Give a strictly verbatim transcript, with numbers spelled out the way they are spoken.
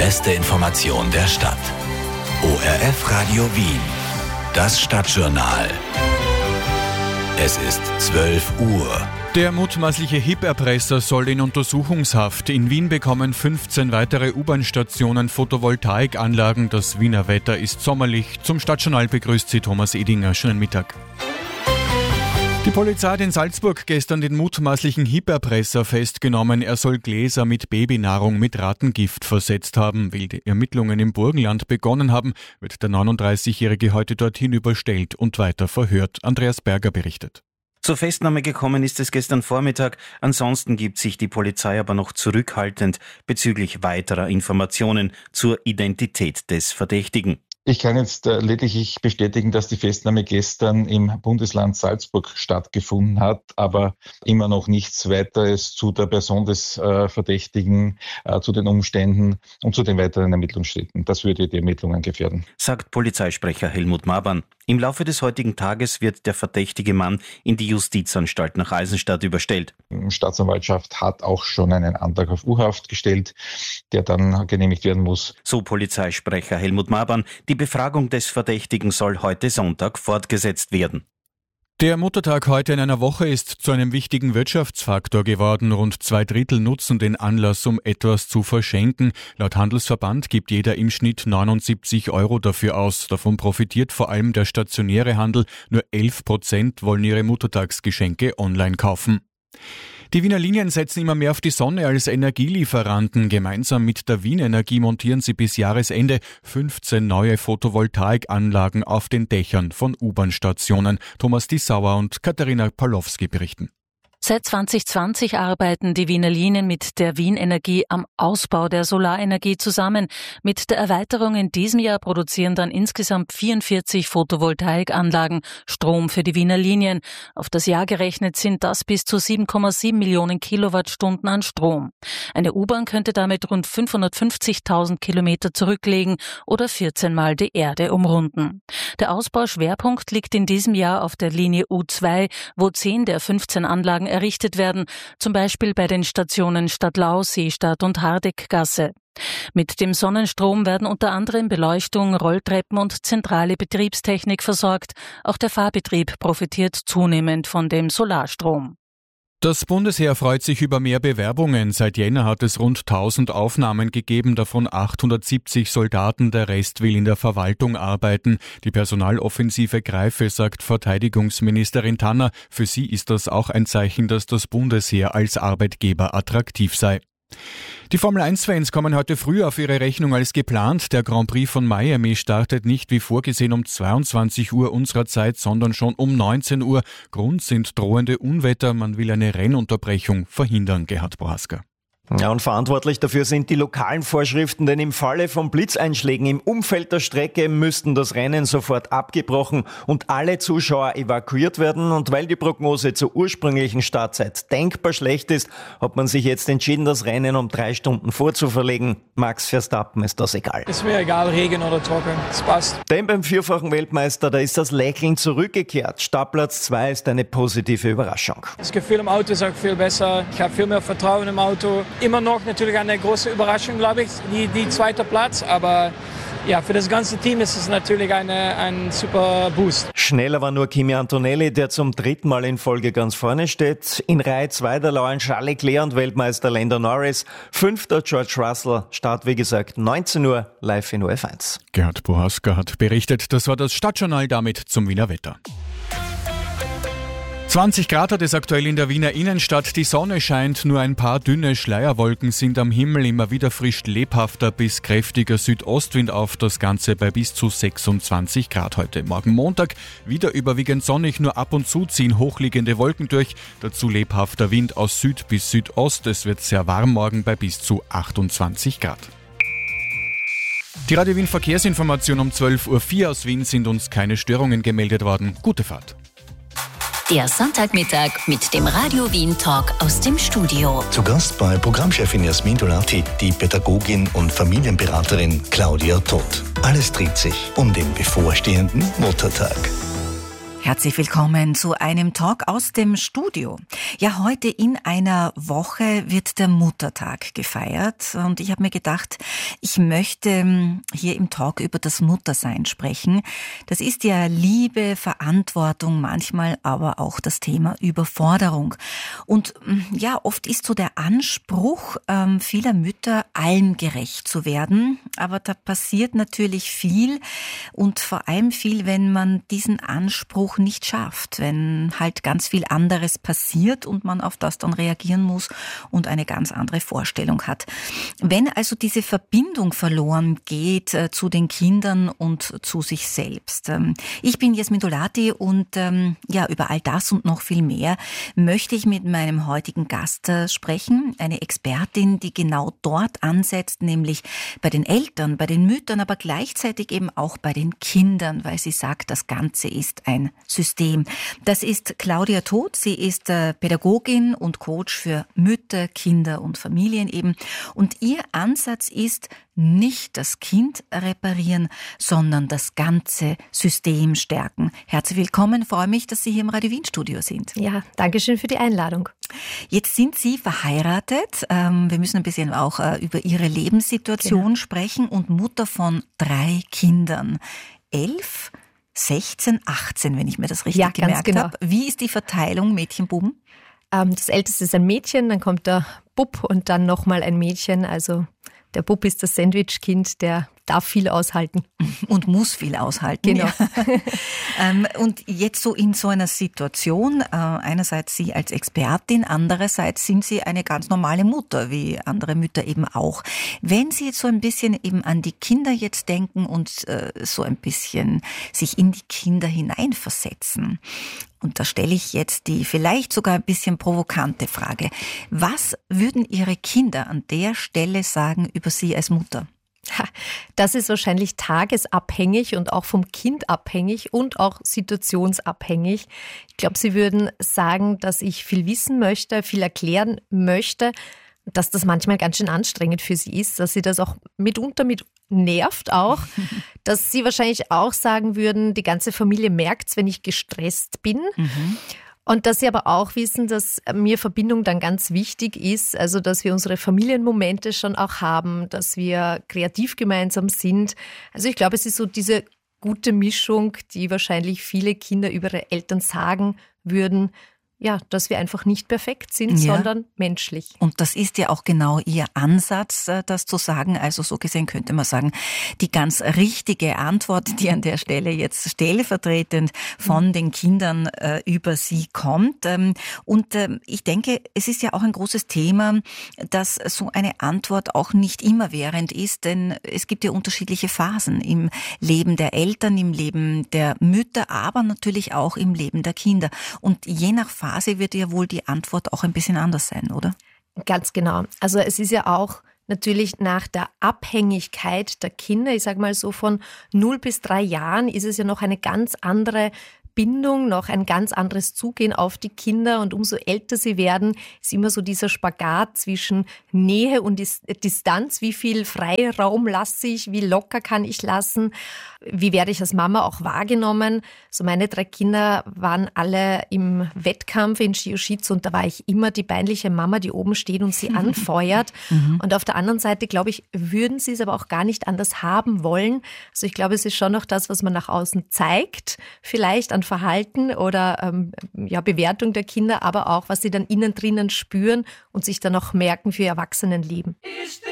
beste Information der Stadt. O R F Radio Wien. Das Stadtjournal. Es ist zwölf Uhr. Der mutmaßliche H I P-Erpresser soll in Untersuchungshaft. In Wien bekommen fünfzehn weitere U-Bahn-Stationen Photovoltaikanlagen. Das Wiener Wetter ist sommerlich. Zum Stadtjournal begrüßt Sie Thomas Edinger. Schönen Mittag. Die Polizei hat in Salzburg gestern den mutmaßlichen H I P-Erpresser festgenommen. Er soll Gläser mit Babynahrung mit Rattengift versetzt haben. Weil die Ermittlungen im Burgenland begonnen haben, wird der neununddreißigjährige heute dorthin überstellt und weiter verhört. Andreas Berger berichtet. Zur Festnahme gekommen ist es gestern Vormittag. Ansonsten gibt sich die Polizei aber noch zurückhaltend bezüglich weiterer Informationen zur Identität des Verdächtigen. Ich kann jetzt äh, lediglich bestätigen, dass die Festnahme gestern im Bundesland Salzburg stattgefunden hat, aber immer noch nichts weiteres zu der Person des äh, Verdächtigen, äh, zu den Umständen und zu den weiteren Ermittlungsschritten. Das würde die Ermittlungen gefährden, sagt Polizeisprecher Helmut Mabern. Im Laufe des heutigen Tages wird der verdächtige Mann in die Justizanstalt nach Eisenstadt überstellt. Die Staatsanwaltschaft hat auch schon einen Antrag auf U-Haft gestellt, der dann genehmigt werden muss. So Polizeisprecher Helmut Mabern. Die Befragung des Verdächtigen soll heute Sonntag fortgesetzt werden. Der Muttertag heute in einer Woche ist zu einem wichtigen Wirtschaftsfaktor geworden. Rund zwei Drittel nutzen den Anlass, um etwas zu verschenken. Laut Handelsverband gibt jeder im Schnitt neunundsiebzig Euro dafür aus. Davon profitiert vor allem der stationäre Handel. Nur elf Prozent wollen ihre Muttertagsgeschenke online kaufen. Die Wiener Linien setzen immer mehr auf die Sonne als Energielieferanten. Gemeinsam mit der Wien Energie montieren sie bis Jahresende fünfzehn neue Photovoltaikanlagen auf den Dächern von U-Bahn-Stationen. Thomas Dissauer und Katharina Pawlowski berichten. Seit zwanzig zwanzig arbeiten die Wiener Linien mit der Wien Energie am Ausbau der Solarenergie zusammen. Mit der Erweiterung in diesem Jahr produzieren dann insgesamt vierundvierzig Photovoltaikanlagen Strom für die Wiener Linien. Auf das Jahr gerechnet sind das bis zu sieben Komma sieben Millionen Kilowattstunden an Strom. Eine U-Bahn könnte damit rund fünfhundertfünfzigtausend Kilometer zurücklegen oder vierzehn Mal die Erde umrunden. Der Ausbauschwerpunkt liegt in diesem Jahr auf der Linie U zwei, wo zehn der fünfzehn Anlagen errichtet werden, zum Beispiel bei den Stationen Stadtlau, Seestadt und Hardeckgasse. Mit dem Sonnenstrom werden unter anderem Beleuchtung, Rolltreppen und zentrale Betriebstechnik versorgt. Auch der Fahrbetrieb profitiert zunehmend von dem Solarstrom. Das Bundesheer freut sich über mehr Bewerbungen. Seit Jänner hat es rund tausend Aufnahmen gegeben, davon achthundertsiebzig Soldaten. Der Rest will in der Verwaltung arbeiten. Die Personaloffensive greife, sagt Verteidigungsministerin Tanner. Für sie ist das auch ein Zeichen, dass das Bundesheer als Arbeitgeber attraktiv sei. Die Formel eins Fans kommen heute früher auf ihre Rechnung als geplant. Der Grand Prix von Miami startet nicht wie vorgesehen um zweiundzwanzig Uhr unserer Zeit, sondern schon um neunzehn Uhr. Grund sind drohende Unwetter. Man will eine Rennunterbrechung verhindern, Gerhard Bohaska. Ja, und verantwortlich dafür sind die lokalen Vorschriften, denn im Falle von Blitzeinschlägen im Umfeld der Strecke müssten das Rennen sofort abgebrochen und alle Zuschauer evakuiert werden. Und weil die Prognose zur ursprünglichen Startzeit denkbar schlecht ist, hat man sich jetzt entschieden, das Rennen um drei Stunden vorzuverlegen. Max Verstappen ist das egal. Ist mir egal, Regen oder Trocken, es passt. Denn beim vierfachen Weltmeister, da ist das Lächeln zurückgekehrt. Startplatz zwei ist eine positive Überraschung. Das Gefühl im Auto ist auch viel besser. Ich habe viel mehr Vertrauen im Auto. Immer noch natürlich eine große Überraschung, glaube ich, die, die zweite Platz, aber ja, für das ganze Team ist es natürlich eine, ein super Boost. Schneller war nur Kimi Antonelli, der zum dritten Mal in Folge ganz vorne steht. In Reihe zwei der lauern Charles Leclerc und Weltmeister Lando Norris. Fünfter George Russell. Start, wie gesagt, neunzehn Uhr live in O R F eins. Gerhard Bohaska hat berichtet, das war das Stadtjournal, damit zum Wiener Wetter. zwanzig Grad hat es aktuell in der Wiener Innenstadt. Die Sonne scheint, nur ein paar dünne Schleierwolken sind am Himmel. Immer wieder frischt lebhafter bis kräftiger Südostwind auf. Das Ganze bei bis zu sechsundzwanzig Grad heute. Morgen Montag wieder überwiegend sonnig, nur ab und zu ziehen hochliegende Wolken durch. Dazu lebhafter Wind aus Süd bis Südost. Es wird sehr warm morgen bei bis zu achtundzwanzig Grad. Die Radio Wien Verkehrsinformation um zwölf Uhr vier aus Wien sind uns keine Störungen gemeldet worden. Gute Fahrt. Der Sonntagmittag mit dem Radio Wien Talk aus dem Studio. Zu Gast bei Programmchefin Jasmin Dolati, die Pädagogin und Familienberaterin Claudia Todt. Alles dreht sich um den bevorstehenden Muttertag. Herzlich willkommen zu einem Talk aus dem Studio. Ja, heute in einer Woche wird der Muttertag gefeiert und ich habe mir gedacht, ich möchte hier im Talk über das Muttersein sprechen. Das ist ja Liebe, Verantwortung, manchmal aber auch das Thema Überforderung. Und ja, oft ist so der Anspruch ähm, vieler Mütter, allen gerecht zu werden. Aber da passiert natürlich viel und vor allem viel, wenn man diesen Anspruch nicht schafft, wenn halt ganz viel anderes passiert und man auf das dann reagieren muss und eine ganz andere Vorstellung hat. Wenn also diese Verbindung verloren geht äh, zu den Kindern und zu sich selbst. Ähm, ich bin Jasmin Dolati und ähm, ja, über all das und noch viel mehr möchte ich mit meinem heutigen Gast äh, sprechen. Eine Expertin, die genau dort ansetzt, nämlich bei den Eltern, bei den Müttern, aber gleichzeitig eben auch bei den Kindern, weil sie sagt, das Ganze ist ein System. Das ist Claudia Todt. Sie ist äh, Pädagogin und Coach für Mütter, Kinder und Familien eben. Und ihr Ansatz ist, nicht das Kind reparieren, sondern das ganze System stärken. Herzlich willkommen. Ich freue mich, dass Sie hier im Radio Wien Studio sind. Ja, danke schön für die Einladung. Jetzt sind Sie verheiratet. Ähm, wir müssen ein bisschen auch äh, über Ihre Lebenssituation genau. sprechen und Mutter von drei Kindern. Elf, sechzehn, achtzehn, wenn ich mir das richtig ja, gemerkt genau. habe. Wie ist die Verteilung Mädchen, Buben? Ähm, das älteste ist ein Mädchen, dann kommt der Bub und dann nochmal ein Mädchen. Also der Bub ist das Sandwich-Kind, der darf viel aushalten. Und muss viel aushalten. Genau. Ja. Und jetzt so in so einer Situation, einerseits Sie als Expertin, andererseits sind Sie eine ganz normale Mutter, wie andere Mütter eben auch. Wenn Sie jetzt so ein bisschen eben an die Kinder jetzt denken und so ein bisschen sich in die Kinder hineinversetzen, und da stelle ich jetzt die vielleicht sogar ein bisschen provokante Frage. Was würden Ihre Kinder an der Stelle sagen über Sie als Mutter? Das ist wahrscheinlich tagesabhängig und auch vom Kind abhängig und auch situationsabhängig. Ich glaube, sie würden sagen, dass ich viel wissen möchte, viel erklären möchte, dass das manchmal ganz schön anstrengend für sie ist, dass sie das auch mitunter mit nervt auch, dass sie wahrscheinlich auch sagen würden, die ganze Familie merkt's, wenn ich gestresst bin. Mhm. Und dass sie aber auch wissen, dass mir Verbindung dann ganz wichtig ist, also dass wir unsere Familienmomente schon auch haben, dass wir kreativ gemeinsam sind. Also ich glaube, es ist so diese gute Mischung, die wahrscheinlich viele Kinder über ihre Eltern sagen würden, ja, dass wir einfach nicht perfekt sind, ja. sondern menschlich. Und das ist ja auch genau Ihr Ansatz, das zu sagen. Also so gesehen könnte man sagen, die ganz richtige Antwort, die an der Stelle jetzt stellvertretend von den Kindern äh, über Sie kommt. Und äh, ich denke, es ist ja auch ein großes Thema, dass so eine Antwort auch nicht immerwährend ist, denn es gibt ja unterschiedliche Phasen im Leben der Eltern, im Leben der Mütter, aber natürlich auch im Leben der Kinder. Und je nach Phase wird ja wohl die Antwort auch ein bisschen anders sein, oder? Ganz genau. Also es ist ja auch natürlich nach der Abhängigkeit der Kinder, ich sage mal so von null bis drei Jahren, ist es ja noch eine ganz andere Bindung, noch ein ganz anderes Zugehen auf die Kinder und umso älter sie werden, ist immer so dieser Spagat zwischen Nähe und Distanz. Wie viel Freiraum lasse ich? Wie locker kann ich lassen? Wie werde ich als Mama auch wahrgenommen? So meine drei Kinder waren alle im Wettkampf in Jiu-Jitsu und da war ich immer die peinliche Mama, die oben steht und sie anfeuert. Mhm. Und auf der anderen Seite, glaube ich, würden sie es aber auch gar nicht anders haben wollen. Also ich glaube, es ist schon noch das, was man nach außen zeigt, vielleicht an Verhalten oder ähm, ja, Bewertung der Kinder, aber auch, was sie dann innen drinnen spüren und sich dann auch merken für ihr Erwachsenenleben.